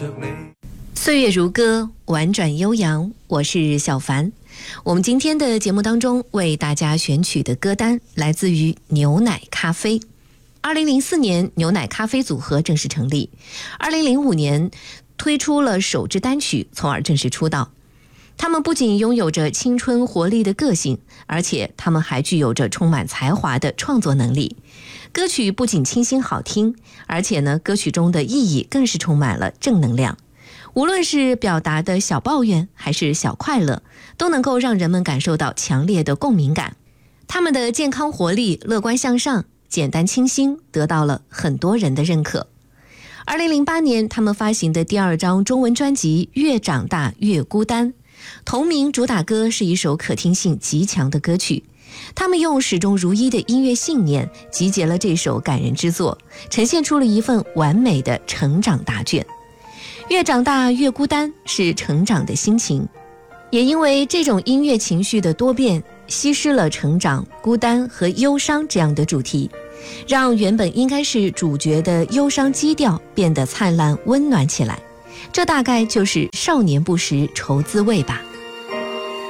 岁月如歌，婉转悠扬，我是小凡。我们今天的节目当中为大家选取的歌单来自于牛奶咖啡。2004年牛奶咖啡组合正式成立，2005年推出了首支单曲，从而正式出道。他们不仅拥有着青春活力的个性，而且他们还具有着充满才华的创作能力。歌曲不仅清新好听，而且呢，歌曲中的意义更是充满了正能量。无论是表达的小抱怨还是小快乐，都能够让人们感受到强烈的共鸣感。他们的健康活力、乐观向上、简单清新得到了很多人的认可。2008年他们发行的第2张中文专辑《越长大越孤单》，同名主打歌是一首可听性极强的歌曲。他们用始终如一的音乐信念集结了这首感人之作，呈现出了一份完美的成长答卷。越长大越孤单是成长的心情，也因为这种音乐情绪的多变，稀释了成长、孤单和忧伤这样的主题，让原本应该是主角的忧伤基调变得灿烂温暖起来。这大概就是少年不识愁滋味吧。